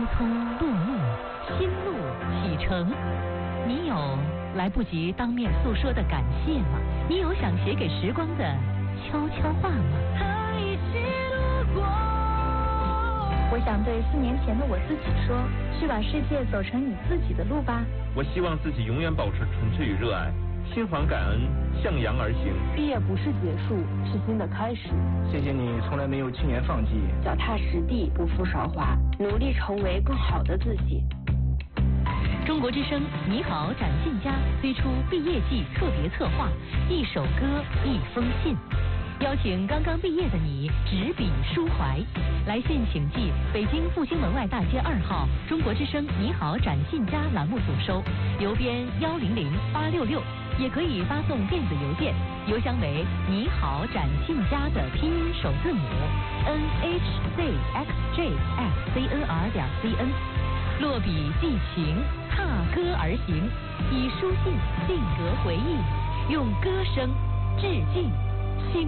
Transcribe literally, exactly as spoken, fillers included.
通落幕，新路启程。你有来不及当面诉说的感谢吗？你有想写给时光的悄悄话吗？ 我想对四年前的我自己说，去把世界走成你自己的路吧。 我希望自己永远保持纯粹与热爱，心怀感恩，向阳而行。 毕业不是结束，是新的开始。 谢谢你从来没有轻言放弃， 脚踏实地，不负韶华，努力成为更好的自己。 中国之声你好展信佳推出毕业季特别策划，一首歌一封信，邀请刚刚毕业的你执笔抒怀。来信请寄北京复兴门外大街二号中国之声你好展信佳栏目组收，邮编幺零零八六六，也可以发送电子邮件，邮箱为你好展信佳的拼音首字母 n h z x j f c n r 点 c n。落笔寄情，踏歌而行，以书信定格回忆，用歌声致敬青